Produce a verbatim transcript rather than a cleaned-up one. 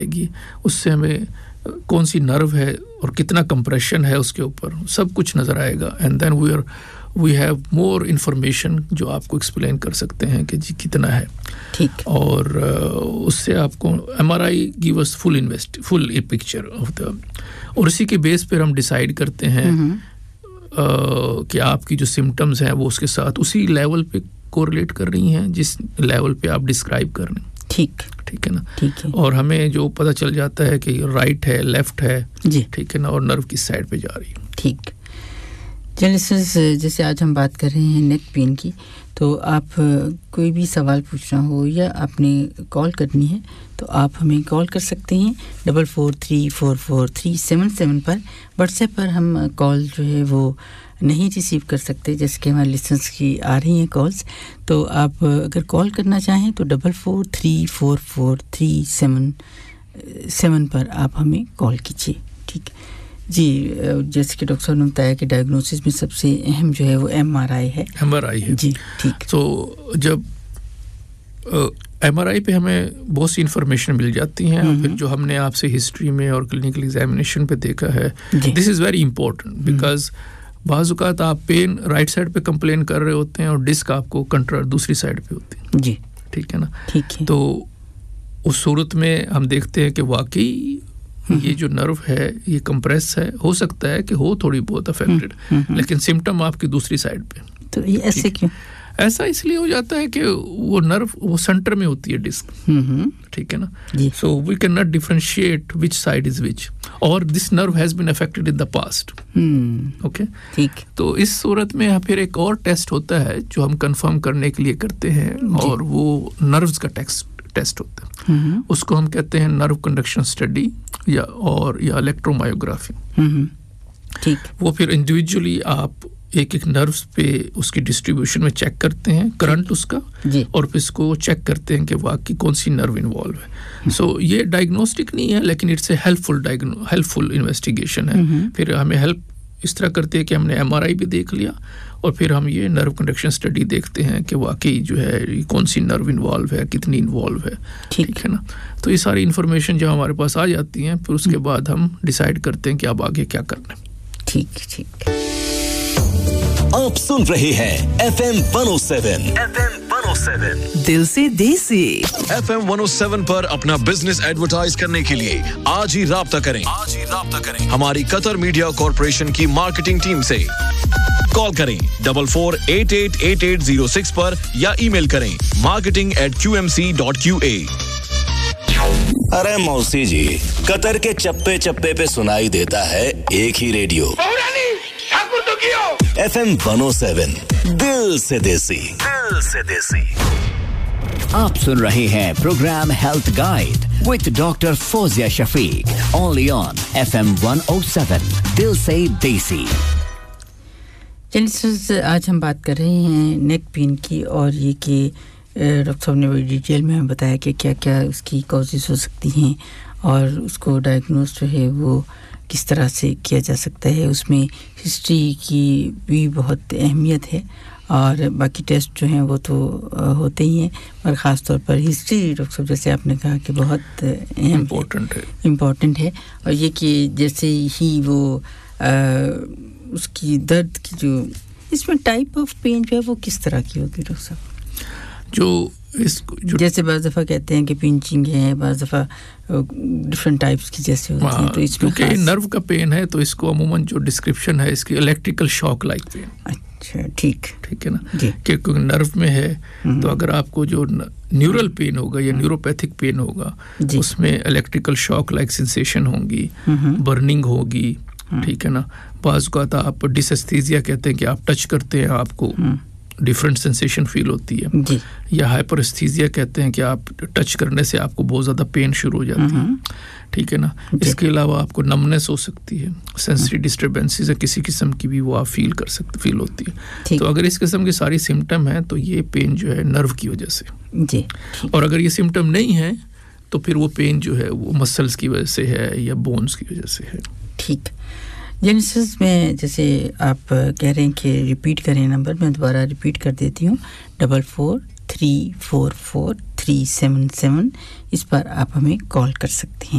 گی اس سے ہمیں کون سی نرو ہے اور کتنا کمپریشن ہے اس کے اوپر سب کچھ نظر آئے گا and then we are we have more information جو آپ کو ایکسپلین کر سکتے ہیں کہ جی کتنا ہے ٹھیک اور اس سے آپ کو M R I give us full invest full a picture of the اور اسی کے بیس پر ہم ڈیسائیڈ کرتے ہیں کہ آپ کی جو سمٹمز ہیں وہ اس کے ساتھ اسی لیول پہ کوریلیٹ کر رہی ہیں جس لیول پہ آپ ڈسکرائب کر رہے ہیں ٹھیک ٹھیک ہے نا اور ہمیں جو پتہ چل جاتا ہے کہ رائٹ ہے لیفٹ ہے جی ٹھیک ہے نا اور نرو کس سائڈ پہ جا رہی ہے ٹھیک جنرلسز جیسے آج ہم بات کر رہے ہیں نیک پین کی تو آپ کوئی بھی سوال پوچھنا ہو یا آپ نے کال کرنی ہے تو آپ ہمیں کال کر سکتے ہیں double four three four four three seven seven پر واٹس ایپ پر ہم کال جو ہے وہ نہیں ریسیو کر سکتے جیسے کہ ہمارے لسنرز کی آ رہی ہیں کالز تو آپ اگر کال کرنا چاہیں تو double four three four four three seven seven پر آپ ہمیں کال کیجیے ٹھیک جی جیسے کہ ڈاکٹر صاحب نے بتایا کہ ڈائگنوسس میں سب سے اہم جو ہے وہ ایم آر آئی ہے ایم آر آئی ہے جی ٹھیک تو جب ایم آر آئی پہ ہمیں بہت سی انفارمیشن مل جاتی ہیں پھر جو ہم نے آپ سے ہسٹری میں اور کلینکل ایگزامینیشن پہ دیکھا ہے دس از ویری امپورٹنٹ بیکاز بعض اوقات آپ پین رائٹ سائڈ پہ کمپلین کر رہے ہوتے ہیں اور ڈسک آپ کو کنٹرا دوسری سائڈ پہ ہوتی ہے جی ٹھیک ہے نا ٹھیک ہے تو اس صورت میں ہم دیکھتے ہیں کہ واقعی یہ جو نرو ہے یہ کمپریس ہے ہو سکتا ہے کہ ہو تھوڑی بہت افیکٹڈ لیکن سمٹم آپ کی دوسری سائڈ پہ تو یہ ایسے کیوں ایسا اس لیے ہو جاتا ہے کہ وہ نرو وہ سینٹر میں ہوتی ہے ڈسک ٹھیک ہے نا سو we can not differentiate which side is وچ اور دس نرو has been affected in the past okay ٹھیک تو اس صورت میں پھر ایک اور ٹیسٹ ہوتا ہے جو ہم کنفرم کرنے کے لیے کرتے ہیں اور وہ نروز کا ٹیسٹ ٹیسٹ ہوتا ہے اس کو ہم کہتے ہیں نرو کنڈکشن اسٹڈی یا اور یا الیکٹرومایوگرافی ٹھیک وہ پھر انڈیویجولی آپ ایک ایک نروز پہ اس کی ڈسٹریبیوشن میں چیک کرتے ہیں کرنٹ اس کا اور پھر اس کو چیک کرتے ہیں کہ واقعی کون سی نرو انوالو ہے سو یہ ڈائگنوسٹک نہیں ہے لیکن it's a help full help full investigation ہے پھر ہمیں ہیلپ اس طرح کرتے ہیں کہ ہم نے ایم آر آئی بھی دیکھ لیا اور پھر ہم یہ نرو کنڈکشن اسٹڈی دیکھتے ہیں کہ واقعی جو ہے کون سی نرو انوالو ہے کتنی انوالو ہے ٹھیک ہے نا تو یہ ساری انفارمیشن جو ہمارے پاس آ جاتی ہیں پھر اس کے بعد ہم ڈیسائیڈ کرتے ہیں کہ اب آگے کیا کرنا ہے ٹھیک ٹھیک آپ سن رہے ہیں ایف ایم ون او سیون ایف ایم ون او سیون دل سے دیسی ایف ایم ون او سیون پر اپنا بزنس ایڈورٹائز کرنے کے لیے آج ہی رابطہ کریں آج ہی رابطہ کریں ہماری قطر میڈیا کارپوریشن کی مارکیٹنگ ٹیم سے کال کریں double four eight at at at zero six پر یا ای میل کریں marketing at Q M C dot کیو اے. ارے موسی جی قطر کے چپے چپے پہ سنائی دیتا ہے ایک ہی ریڈیو ایف ایم ون او سیون دل سے دیسی دل سے دیسی. آپ سن رہے ہیں programme health guide with doctor Fauzia Shafiq only on F M one O seven دل سے دیسی. جنرلز آج ہم بات کر رہے ہیں نیک پین کی اور یہ کہ ڈاکٹر صاحب نے بڑی ڈیٹیل میں ہمیں بتایا کہ کیا کیا اس کی کازز ہو سکتی ہیں اور اس کو ڈائگنوز جو ہے وہ کس طرح سے کیا جا سکتا ہے. اس میں ہسٹری کی بھی بہت اہمیت ہے اور باقی ٹیسٹ جو ہیں وہ تو ہوتے ہی ہیں اور خاص طور پر ہسٹری ڈاکٹر صاحب جیسے آپ نے کہا کہ بہت اہم امپورٹنٹ ہے امپورٹنٹ ہے اور یہ کہ جیسے ہی وہ اس کی درد کی جو اس میں ٹائپ آف پین جو ہے وہ کس طرح کی ہوتی ہے ڈاکٹر صاحب جو اس جو جیسے بعض دفعہ کہتے ہیں کہ پنچنگ ہے بعض دفعہ ڈفرینٹ ٹائپس کی جیسے ہوتی ہیں تو اس میں کیونکہ نرو کا پین ہے تو اس کو عموماً جو ڈسکرپشن ہے اس کی الیکٹریکل شاک لائک پین. اچھا ٹھیک ٹھیک ہے نا کہ کیونکہ نرو میں ہے تو اگر آپ کو جو نیورل پین ہوگا یا نیوروپیتھک پین ہوگا اس میں الیکٹریکل شاک لائک سینسیشن ہوں گی برننگ ہوگی ٹھیک ہے نا. بعض اوقات آپ ڈسستھیزیا کہتے ہیں کہ آپ ٹچ کرتے ہیں آپ کو ڈفرینٹ سینسیشن فیل ہوتی ہے یا ہائپرستھیزیا کہتے ہیں کہ آپ ٹچ کرنے سے آپ کو بہت زیادہ پین شروع ہو جاتی ہے ٹھیک ہے نا. اس کے علاوہ آپ کو نمنس ہو سکتی ہے سینسری ڈسٹربنسز ہے کسی قسم کی بھی وہ آپ فیل کر سکتے فیل ہوتی ہے. تو اگر اس قسم کی ساری سمٹم ہیں تو یہ پین جو ہے نرو کی وجہ سے جی اور اگر یہ سمٹم نہیں ہے تو پھر وہ پین جو ہے وہ مسلس کی وجہ سے ہے یا بونز کی وجہ سے ہے. ٹھیک جنرلز میں جیسے آپ کہہ رہے ہیں کہ ریپیٹ کریں نمبر میں دوبارہ ریپیٹ کر دیتی ہوں double four three four four three seven seven اس پر آپ ہمیں کال کر سکتے ہیں.